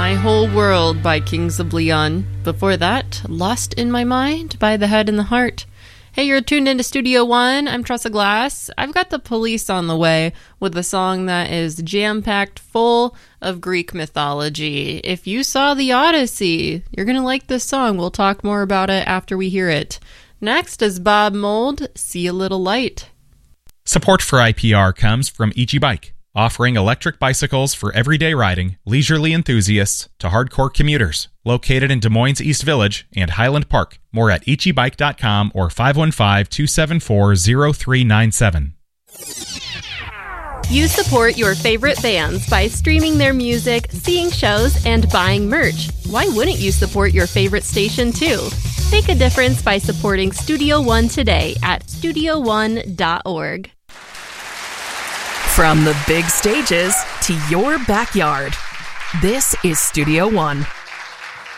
My Whole World by Kings of Leon. Before that, Lost in My Mind by The Head and the Heart. Hey, you're tuned into Studio One. I'm Tressa Glass. I've got the Police on the way with a song that is jam-packed full of Greek mythology. If you saw the Odyssey, you're going to like this song. We'll talk more about it after we hear it. Next is Bob Mould, See a Little Light. Support for IPR comes from Ichi Bike, offering electric bicycles for everyday riding, leisurely enthusiasts to hardcore commuters. Located in Des Moines East Village and Highland Park. More at ichibike.com or 515-274-0397. You support your favorite bands by streaming their music, seeing shows, and buying merch. Why wouldn't you support your favorite station too? Make a difference by supporting Studio One today at studio1.org. From the big stages to your backyard, this is Studio One.